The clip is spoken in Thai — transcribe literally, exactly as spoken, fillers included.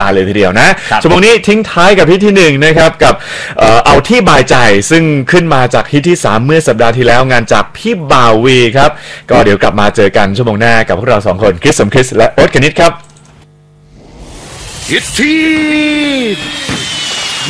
ตาเลยทีเดียวนะชั่วโมงนี้ทิ้งท้ายกับฮิตที่หนึ่งนะครับกับเอ่อเอาที่บายใจซึ่งขึ้นมาจากฮิตที่สามเมื่อสัปดาห์ที่แล้วงานจากพี่บ่าววีครับก็เดี๋ยวกลับมาเจอกันชั่วโมงหน้ากับพวกเราสองคนคริสสมคริสและโอ๊ตกนิษฐ์ครับฮิตที่